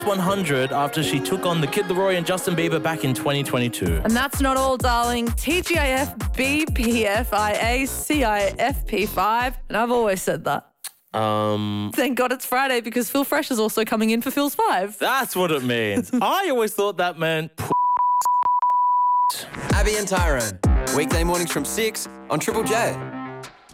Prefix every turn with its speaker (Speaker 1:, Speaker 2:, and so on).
Speaker 1: 100 after she took on the Kid Laroi and Justin Bieber back in 2022.
Speaker 2: And that's not all, darling. TGIF, BPFIA, CIFP5. And I've always said that. Thank God it's Friday because Phil Fresh is also coming in for Phil's 5.
Speaker 1: That's what it means. I always thought that meant
Speaker 3: Abby and Tyrone, weekday mornings from 6 on Triple J.